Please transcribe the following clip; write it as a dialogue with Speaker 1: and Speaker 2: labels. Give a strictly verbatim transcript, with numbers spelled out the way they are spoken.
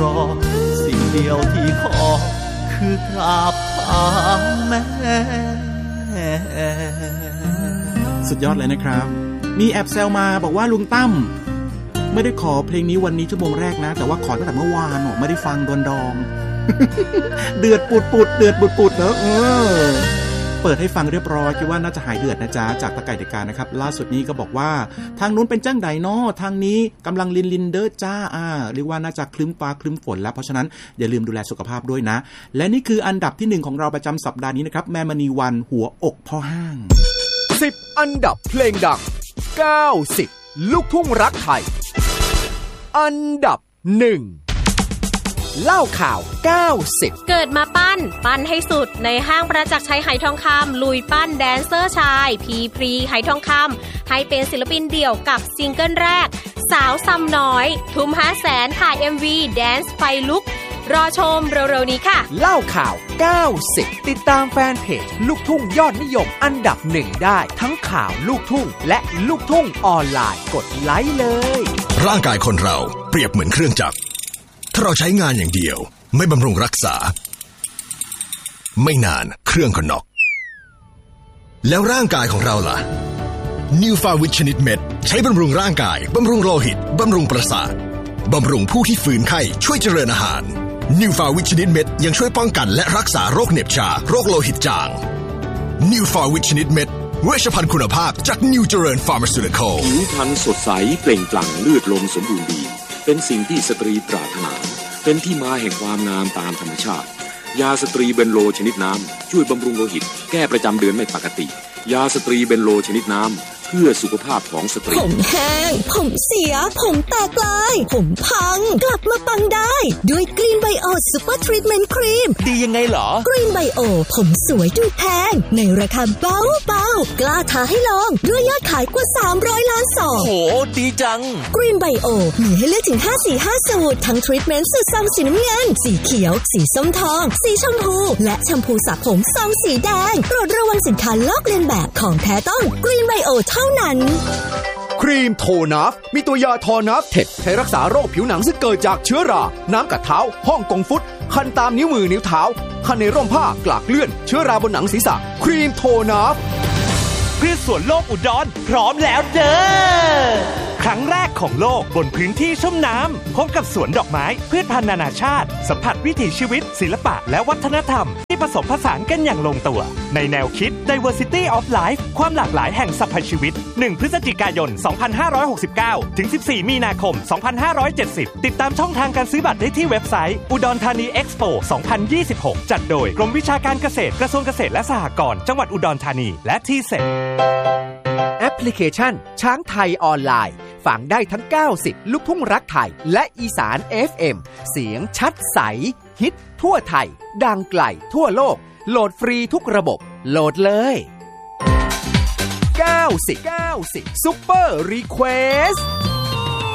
Speaker 1: รอสิ่งเดียวที่ขอคือกราบเท้าแม่
Speaker 2: สุดยอดเลยนะครับมีแอบแซวมาบอกว่าลุงตั้มไม่ได้ขอเพลงนี้วันนี้ชั่วโมงแรกนะแต่ว่าขอตั้งแต่เมื่อวานไม่ได้ฟังดวนดอง เดือดปุดปุดเดือดปุดปุดเนอะเออเปิดให้ฟังเรียบร้อยคิดว่าน่าจะหายเดือดนะจ๊ะจากตะไก่เด็กการนะครับล่าสุดนี้ก็บอกว่าทางนู้นเป็นจังไดเนาะทางนี้กำลังลินลินเด้อจ้าอ่าเรียกว่าน่าจะคลึ้มฟ้าคลึ้มฝนแล้วเพราะฉะนั้นอย่าลืมดูแลสุขภาพด้วยนะและนี่คืออันดับที่หนึ่งของเราประจำสัปดาห์นี้นะครับแม่มณีวันหัวอกพ่อห้าง
Speaker 3: สิบอันดับเพลงดังเก้าสิบลูกทุ่งรักไทยอันดับหนึ่งเล่าข่าวเก้าสิบ
Speaker 4: เกิดมาปั้นปั้นให้สุดในห้างประจักษ์ชัยไหทองคำลุยปั้นแดนเซอร์ชายพีพรีไหทองคำให้เป็นศิลปินเดี่ยวกับซิงเกิลแรกสาวซ้ำน้อยทุ่มห้าแสนถ่าย เอ็ม วี แดนซ์ไฟลุกรอชมเร็วๆนี้ค่ะ
Speaker 3: เล่าข่าวเก้าสิบติดตามแฟนเพจลูกทุ่งยอดนิยมอันดับหนึ่งได้ทั้งข่าวลูกทุ่งและลูกทุ่งออนไลน์กดไลค์เลย
Speaker 5: ร่างกายคนเราเปรียบเหมือนเครื่องจักรถ้าเราใช้งานอย่างเดียวไม่บำรุงรักษาไม่นานเครื่องก็น็อกแล้วร่างกายของเราล่ะ New Fawit ชนิดเม็ดใช้บำรุงร่างกายบำรุงโลหิตบำรุงประสาทบำรุงผู้ที่ฝืนไข้ช่วยเจริญอาหาร New Fawit ชนิดเม็ดยังช่วยป้องกันและรักษาโรคเหน็บชาโรคโลหิตจาง New Fawit ชนิดเม็ดเวชภัณฑ์คุณภาพจาก New เจริญ Pharmaceutical
Speaker 6: ผิวพรรณสดใสเปล่งปลั่งเลือดลมสมบูรณ์ดีเป็นสิ่งที่สตรีปรารถนาเป็นที่มาแห่งความงามตามธรรมชาติยาสตรีเบนโลชนิดน้ำช่วยบำรุงโลหิตแก้ประจำเดือนไม่ปกติยาสตรีเบนโลชนิดน้ำเพื่อสุขภาพของสตรี
Speaker 7: ผมแห้งผมเสียผมแตกลายผมพังกลับมาปังได้ด้วยกรีนไบโอซุปเปอร์ทรีทเมนต์ครีม
Speaker 3: ดียังไงเหรอก
Speaker 7: รีนไบโอผมสวยดูแพงในราคาเบาเบากล้าท้าให้ลองด้วยยอดขายกว่าสามร้อยล้านซอง
Speaker 3: โหดีจัง
Speaker 7: กรีนไบโอมีให้เลือกถึงห้าสีห้าสูตรทั้งทรีทเมนต์สูตรซองสีน้ำเงินสีเขียวสีส้มทองสีชมพูและแชมพูสระผมซองสีแดงโปรดระวังสินค้าลอกเลียนแบบของแท้ต้องกรีนไบโอเท่านั้น
Speaker 3: ครีมโทนัฟมีตัวยาทอนัฟเท็ดใช้รักษาโรคผิวหนังซึ่งเกิดจากเชื้อราน้ำกัดเท้าฮ่องกงฟุตคันตามนิ้วมือนิ้วเท้าคันในร่มผ้ากลากเลื่อนเชื้อราบนหนังศีรษะครีมโทนัฟ
Speaker 8: พืชสวนโลกอุดรพร้อมแล้วเด้อครั้งแรกของโลกบนพื้นที่ชุ่มน้ำพบกับสวนดอกไม้พืชพันธุ์นานาชาติสัมผัสวิถีชีวิตศิลปะและวัฒนธรรมที่ผสมผสานกันอย่างลงตัวในแนวคิด Diversity of Life ความหลากหลายแห่งสรรพชีวิตหนึ่งพฤศจิกายนสองพันห้าร้อยหกสิบเก้าถึงสิบสี่มีนาคมสองพันห้าร้อยเจ็ดสิบติดตามช่องทางการซื้อบัตรได้ที่เว็บไซต์อุดรธานีเอ็กซ์โปสองพันยี่สิบหกจัดโดยกรมวิชาการเกษตรกระทรวงเกษตรและสหกรณ์จังหวัดอุดรธานีและทีเซ็ต
Speaker 3: แอปพลิเคชันช้างไทยออนไลน์ฟังได้ทั้งเก้าสิบลูกทุ่งรักไทยและอีสาน เอฟ เอ็ม เสียงชัดใสฮิตทั่วไทยดังไกลทั่วโลกโหลดฟรีทุกระบบโหลดเลยเก้าสิบ เก้าสิบ Super Request